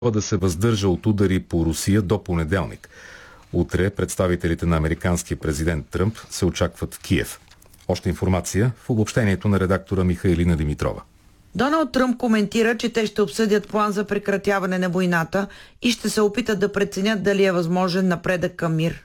да се въздържа от удари по Русия до понеделник. Утре представителите на американския президент Тръмп се очакват в Киев. Още информация в обобщението на редактора Михайлина Димитрова. Доналд Тръмп коментира, че те ще обсъдят план за прекратяване на войната и ще се опитат да преценят дали е възможен напредък към мир.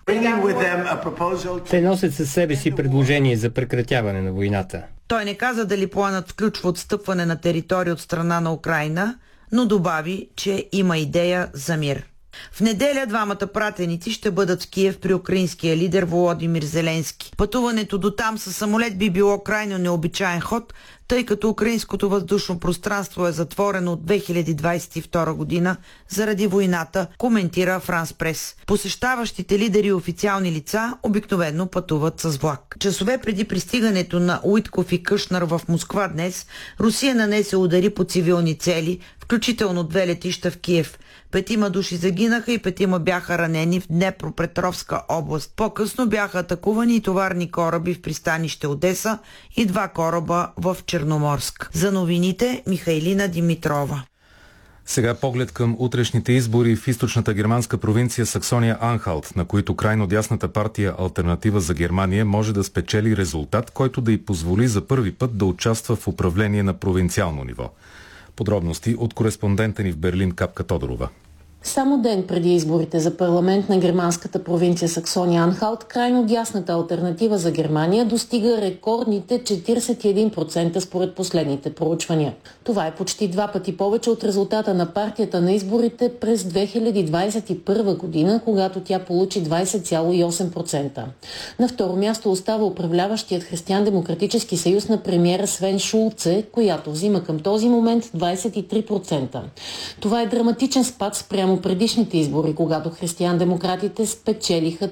Те носят със себе си предложение за прекратяване на войната. Той не каза дали планът включва отстъпване на територия от страна на Украйна, но добави, че има идея за мир. В неделя двамата пратеници ще бъдат в Киев при украинския лидер Володимир Зеленски. Пътуването до там със самолет би било крайно необичаен ход, тъй като украинското въздушно пространство е затворено от 2022 година заради войната, коментира Франс Прес. Посещаващите лидери и официални лица обикновено пътуват с влак. Часове преди пристигането на Уитков и Кушнер в Москва днес, Русия нанесе удари по цивилни цели, включително 2 летища в Киев. 5 души загинаха и 5 бяха ранени в Днепропетровска област. По-късно бяха атакувани и товарни кораби в пристанище Одеса и 2 кораба в Черноморск. За новините Михайлина Димитрова. Сега поглед към утрешните избори в източната германска провинция Саксония-Анхалт, на които крайно дясната партия Алтернатива за Германия може да спечели резултат, който да й позволи за първи път да участва в управление на провинциално ниво. Подробности от кореспондента ни в Берлин Капка Тодорова. Само ден преди изборите за парламент на германската провинция Саксония-Анхалт, крайно дясната Алтернатива за Германия достига рекордните 41% според последните проучвания. Това е почти 2 пъти повече от резултата на партията на изборите през 2021 година, когато тя получи 20,8%. На второ място остава управляващият Християн-демократически съюз на премиера Свен Шулце, която взима към този момент 23%. Това е драматичен спад спрямо предишните избори, когато християн-демократите спечелиха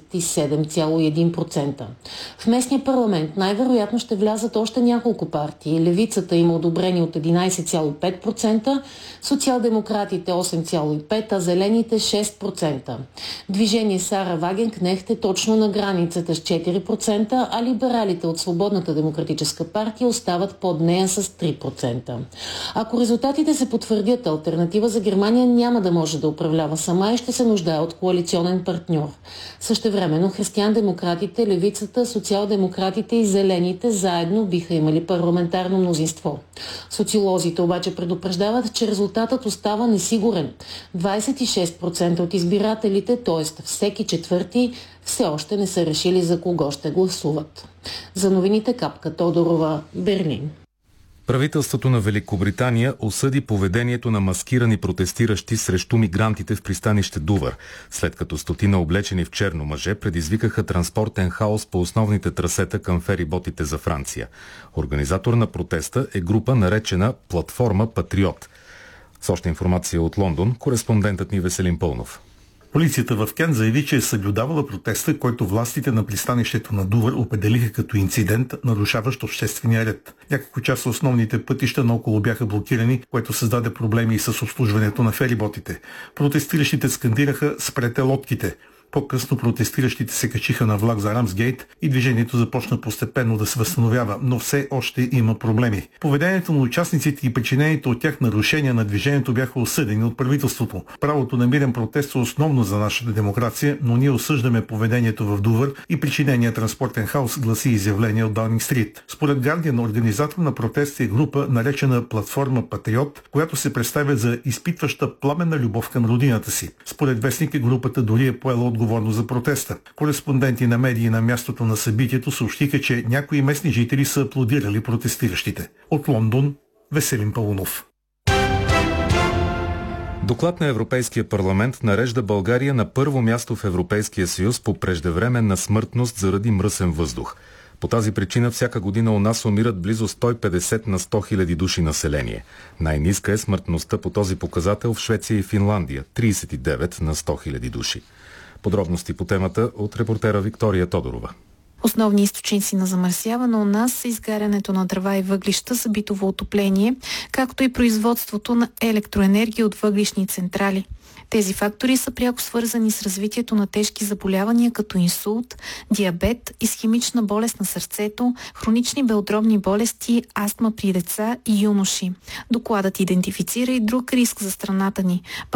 37,1%. В местния парламент най-вероятно ще влязат още няколко партии. Левицата има одобрение от 11,5%, социал-демократите 8,5%, а зелените 6%. Движение Сара Вагенкнехт е точно на границата с 4%, а либералите от Свободната демократическа партия остават под нея с 3%. Ако резултатите се потвърдят, Алтернатива за Германия няма да може да управлява сама и ще се нуждае от коалиционен партньор. Същевременно християн-демократите, левицата, социал-демократите и зелените заедно биха имали парламентарно мнозинство. Социолозите обаче предупреждават, че резултатът остава несигурен. 26% от избирателите, т.е. всеки четвърти, все още не са решили за кого ще гласуват. За новините Капка Тодорова, Берлин. Правителството на Великобритания осъди поведението на маскирани протестиращи срещу мигрантите в пристанище Дувър, след като стотина облечени в черно мъже предизвикаха транспортен хаос по основните трасета към фериботите за Франция. Организатор на протеста е група, наречена Платформа Патриот. С още информация от Лондон, кореспондентът ни Веселин Пълнов. Полицията в Кент заяви, че е съблюдавала протеста, който властите на пристанището на Дувър определиха като инцидент, нарушаващ обществения ред. Няколко часа основните пътища наоколо бяха блокирани, което създаде проблеми и с обслужването на фериботите. Протестиращите скандираха "Спрете лодките". По-късно протестиращите се качиха на влак за Рамсгейт и движението започна постепенно да се възстановява, но все още има проблеми. Поведението на участниците и причинените от тях нарушения на движението бяха осъдени от правителството. Правото на мирен протест е основно за нашата демокрация, но ние осъждаме поведението в Дувър и причинения транспортен хаос, гласи изявление от Даунинг Стрит. Според Гардиан, организатор на протеста е група, наречена Платформа Патриот, която се представя за изпитваща пламенна любов към родината си. Според вестника, групата дори е поела отговорно за протеста. Кореспонденти на медии на мястото на събитието съобщиха, че някои местни жители са аплодирали протестиращите. От Лондон, Веселин Пълнов. Доклад на Европейския парламент нарежда България на първо място в Европейския съюз по преждевременна смъртност заради мръсен въздух. По тази причина всяка година у нас умират близо 150 на 100 000 души население. Най-ниска е смъртността по този показател в Швеция и Финландия – 39 на 100 000 души. Подробности по темата от репортера Виктория Тодорова. Основни източници на замърсяване у нас са изгарянето на дърва и въглища за битово отопление, както и производството на електроенергия от въглищни централи. Тези фактори са пряко свързани с развитието на тежки заболявания като инсулт, диабет, исхемична болест на сърцето, хронични белодробни болести, астма при деца и юноши. Докладът идентифицира и друг риск за страната ни.